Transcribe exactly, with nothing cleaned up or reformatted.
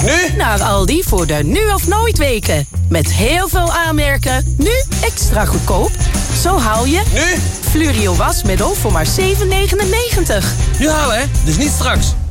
Nu? Naar Aldi voor de nu of nooit weken. Met heel veel aanmerken, nu extra goedkoop. Zo haal je... Nu? Flurio wasmiddel voor maar zeven negenennegentig. Nu halen, hè? Dus niet straks.